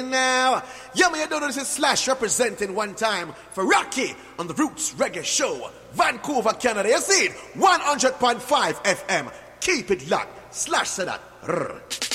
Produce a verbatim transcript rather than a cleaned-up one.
Now, yeah, man, you don't know this is Slash representing one time for Rocky on the Roots Reggae Show, Vancouver, Canada. You see it? one hundred point five F M. Keep it locked. Slash said that.